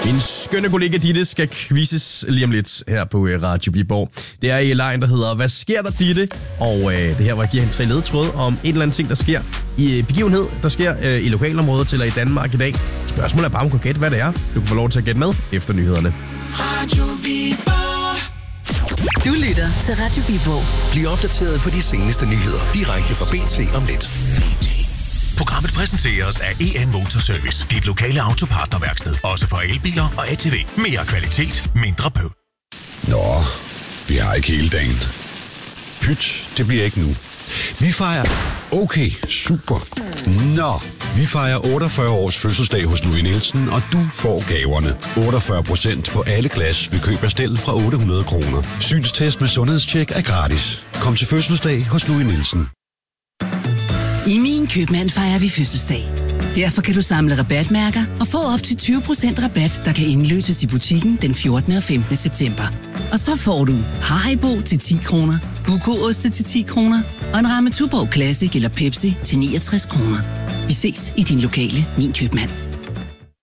Min skønne kollega Ditte skal quizzes lige om lidt her på Radio Viborg. Det er i lejen, der hedder Hvad sker der, Ditte? Og det her, hvor jeg giver hende 3 ledetråde om en eller anden ting, der sker i begivenhed, der sker i lokalområdet eller i Danmark i dag. Spørgsmålet er bare, om du kan gætte, hvad det er. Du kan få lov til at gætte med efter nyhederne. Radio Viborg. Du lytter til Radio Viborg. Bliv opdateret på de seneste nyheder direkte fra BT om lidt. Programmet præsenteres af EN Motorservice. Dit lokale autopartnerværksted. Også for elbiler og ATV. Mere kvalitet, mindre bøv. Nå, vi har ikke hele dagen. Pyt, det bliver ikke nu. Vi fejrer... Okay, super. Nå, vi fejrer 48 års fødselsdag hos Louis Nielsen, og du får gaverne. 48% på alle glas ved køb af stel fra 800 kroner. Synstest med sundhedstjek er gratis. Kom til fødselsdag hos Louis Nielsen. I Min Købmand fejrer vi fødselsdag. Derfor kan du samle rabatmærker og få op til 20% rabat, der kan indløses i butikken den 14. og 15. september. Og så får du Haribo til 10 kroner, Buko-oste til 10 kroner og en ramme Tuborg Classic eller Pepsi til 69 kroner. Vi ses i din lokale Min Købmand.